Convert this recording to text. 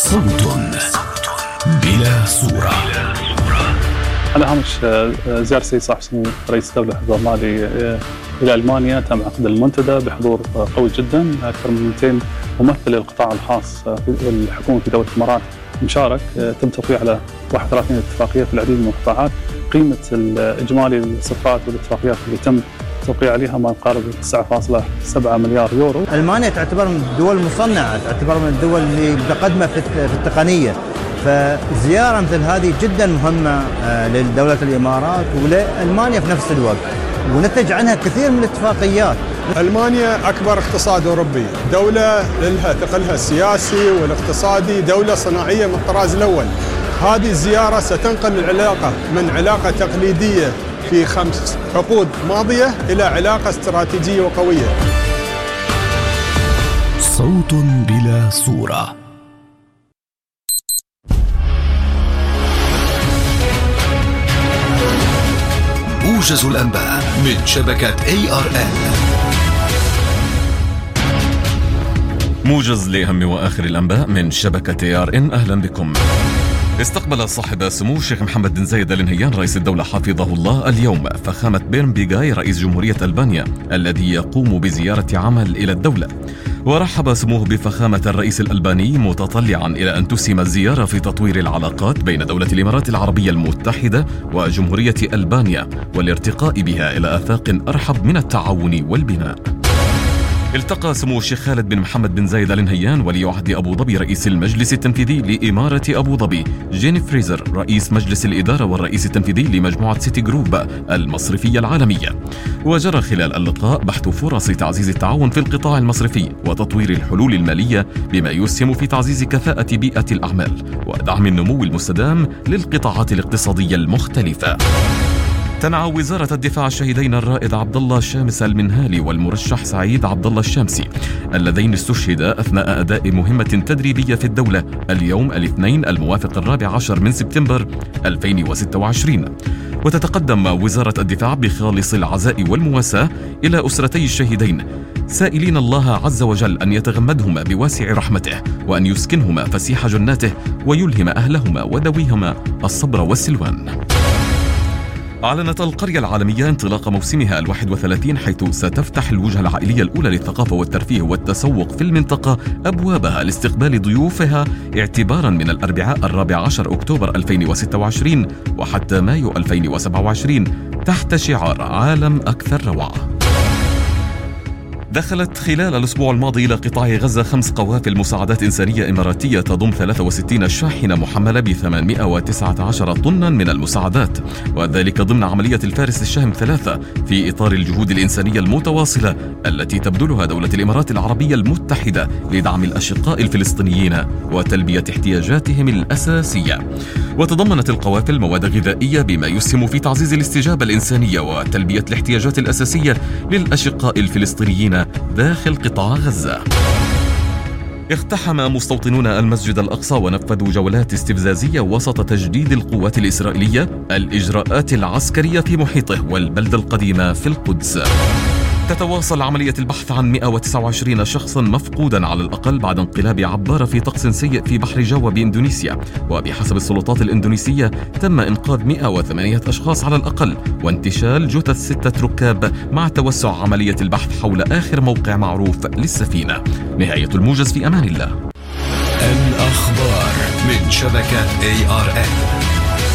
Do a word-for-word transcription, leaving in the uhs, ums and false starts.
صوت بلا صورة. على هامش زيارة السيد صاحب السمو رئيس الدولة حفظه الله إلى ألمانيا، تم عقد المنتدى بحضور قوي جدا، أكثر من مئتين ممثل للقطاع الخاص والحكومة في دولة الإمارات مشارك. تم توقيع على واحد وثلاثين اتفاقية في العديد من القطاعات. قيمة الإجمالي الصفقات والاتفاقيات اللي تم توقيع عليها ما يقارب تسعة فاصلة سبعة مليار يورو. ألمانيا تعتبر من الدول المصنعة، تعتبر من الدول اللي متقدمة في التقنية، فزيارة مثل هذه جدا مهمة لدولة الإمارات ولألمانيا في نفس الوقت، ونتج عنها كثير من الاتفاقيات. ألمانيا أكبر اقتصاد أوروبي، دولة لها ثقلها السياسي والاقتصادي، دولة صناعية من الطراز الأول. هذه الزيارة ستنقل العلاقة من علاقة تقليدية في خمس عقود ماضية إلى علاقة استراتيجية وقوية. صوت بلا صورة. موجز الأنباء من شبكة إيه آر إن. موجز لأهم وآخر الأنباء من شبكة إيه آر إن. أهلا بكم. استقبل صاحب سمو الشيخ محمد بن زايد آل نهيان رئيس الدولة حفظه الله اليوم فخامة بيرن بيغاي رئيس جمهورية ألبانيا الذي يقوم بزيارة عمل إلى الدولة. ورحب سموه بفخامة الرئيس الألباني متطلعا إلى أن تسهم الزيارة في تطوير العلاقات بين دولة الإمارات العربية المتحدة وجمهورية ألبانيا والارتقاء بها إلى آفاق أرحب من التعاون والبناء. التقى سمو الشيخ خالد بن محمد بن زايد آل نهيان ولي عهد أبو ظبي رئيس المجلس التنفيذي لإمارة أبو ظبي جيني فريزر رئيس مجلس الإدارة والرئيس التنفيذي لمجموعة سيتي جروب المصرفية العالمية. وجرى خلال اللقاء بحث فرص تعزيز التعاون في القطاع المصرفي وتطوير الحلول المالية بما يسهم في تعزيز كفاءة بيئة الأعمال ودعم النمو المستدام للقطاعات الاقتصادية المختلفة. تنعى وزارة الدفاع الشهيدين الرائد عبد الله الشامس المنهالي والمرشح سعيد عبد الله الشامسي اللذين استشهدا أثناء أداء مهمة تدريبية في الدولة اليوم الاثنين الموافق الرابع عشر من سبتمبر ألفين وستة وعشرين. وتتقدم وزارة الدفاع بخالص العزاء والمواساة إلى أسرتي الشهيدين سائلين الله عز وجل أن يتغمدهما بواسع رحمته وأن يسكنهما فسيح جناته ويلهم أهلهما وذويهما الصبر والسلوان. أعلنت القرية العالمية انطلاق موسمها الواحد وثلاثين حيث ستفتح الوجهة العائلية الأولى للثقافة والترفيه والتسوق في المنطقة أبوابها لاستقبال ضيوفها اعتبارا من الأربعاء الرابع عشر أكتوبر ألفين وستة وعشرين وحتى مايو ألفين وسبعة وعشرين تحت شعار عالم أكثر روعة. دخلت خلال الأسبوع الماضي إلى قطاع غزة خمس قوافل مساعدات إنسانية إماراتية تضم ثلاثة وستين شاحنة محملة ب ثمانمائة وتسعة عشر طنا من المساعدات، وذلك ضمن عملية الفارس الشهم ثلاثة في إطار الجهود الإنسانية المتواصلة التي تبذلها دولة الإمارات العربية المتحدة لدعم الأشقاء الفلسطينيين وتلبية احتياجاتهم الأساسية. وتضمنت القوافل مواد غذائية بما يسهم في تعزيز الاستجابة الإنسانية وتلبية الاحتياجات الأساسية للأشقاء الفلسطينيين داخل قطاع غزة. اقتحم مستوطنون المسجد الأقصى ونفذوا جولات استفزازية وسط تجديد القوات الإسرائيلية الإجراءات العسكرية في محيطه والبلدة القديمة في القدس. تتواصل عملية البحث عن مئة وتسعة وعشرين شخصا مفقودا على الأقل بعد انقلاب عبارة في طقس سيء في بحر جاوا بإندونيسيا، وبحسب السلطات الإندونيسية تم إنقاذ مئة وثمانية أشخاص على الأقل وانتشال جثث ستة ركاب مع توسع عملية البحث حول آخر موقع معروف للسفينة. نهاية الموجز، في أمان الله. الأخبار من شبكة إيه آر إن.